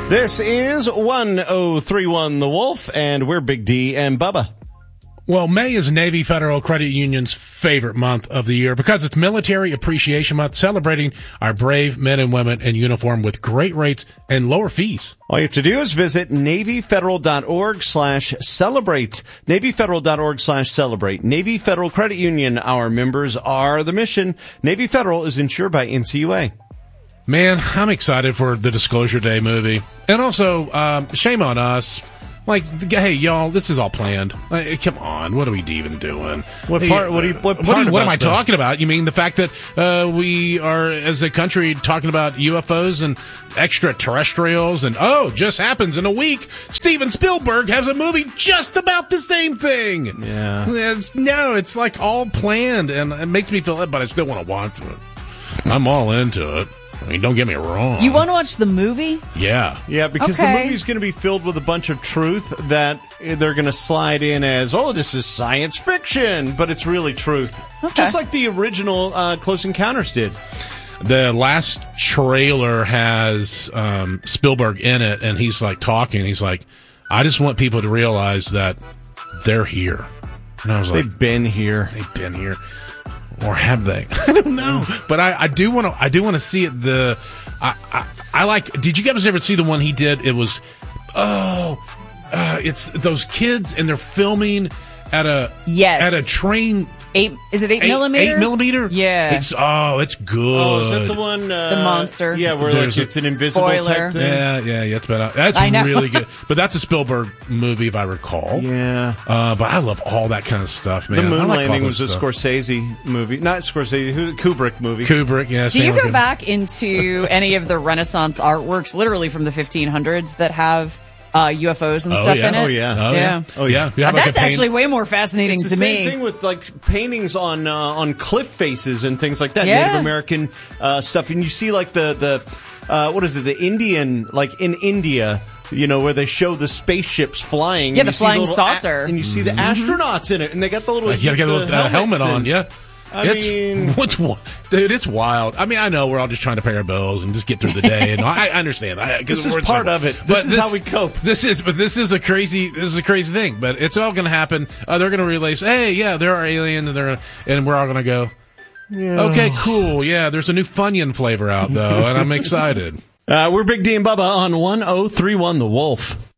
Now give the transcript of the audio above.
This is 1031 The Wolf, and we're Big D and Bubba. Well, May is Navy Federal Credit Union's favorite month of the year because it's Military Appreciation Month, celebrating our brave men and women in uniform with great rates and lower fees. All you have to do is visit NavyFederal.org/celebrate. NavyFederal.org/celebrate. Navy Federal Credit Union, our members are the mission. Navy Federal is insured by NCUA. Man, I'm excited for the Disclosure Day movie. And also, shame on us. Like, hey, y'all, this is all planned. Come on, what are we even doing? What am I talking about? You mean the fact that we are, as a country, talking about UFOs and extraterrestrials, and just happens in a week, Steven Spielberg has a movie just about the same thing. Yeah. It's like all planned, and it makes me feel that, but I still want to watch it. I'm all into it. I mean, don't get me wrong. You want to watch the movie? Yeah. Yeah, because the movie's going to be filled with a bunch of truth that they're going to slide in as, this is science fiction, but it's really truth. Okay. Just like the original Close Encounters did. The last trailer has Spielberg in it, and he's like talking. He's like, I just want people to realize that they're here. And I was like, They've been here. Or have they? I don't know. But I do want to see it. I like, did you guys ever see the one he did? It was, it's those kids and they're filming at a train. Is it 8 millimeter? 8 millimeter? Yeah. It's good. Oh, is that the one? The monster. Yeah, where it's an invisible spoiler. type thing. Yeah. That's really good. But that's a Spielberg movie, if I recall. Yeah. But I love all that kind of stuff, man. The Moon Landing was stuff. a Scorsese movie. Not Scorsese, Kubrick movie. Kubrick, yeah. Do you go back into any of the Renaissance artworks, literally from the 1500s, that have UFOs and stuff in it? Oh, yeah. That's actually way more fascinating it's to the me. same thing with like paintings on cliff faces and things like that. Yeah. Native American stuff, and you see like the Indian, like in India, where they show the spaceships flying. Yeah, the flying saucer, and you see the astronauts in it, and they got the little you got a little helmet on. Yeah. Dude, it's wild. I mean, I know we're all just trying to pay our bills and just get through the day, and I understand. This is part of it. This is how we cope. This is a crazy thing, but it's all going to happen. They're going to realize, hey, yeah, there are aliens, and we're all going to go, okay, cool, yeah. There's a new Funyun flavor out though, and I'm excited. We're Big D and Bubba on 1031 The Wolf.